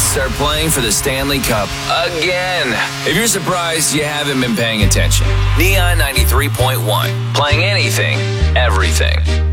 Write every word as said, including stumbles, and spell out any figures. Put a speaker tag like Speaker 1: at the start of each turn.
Speaker 1: start playing for the Stanley Cup again. If you're surprised, you haven't been paying attention. Neon ninety-three point one, playing anything, everything.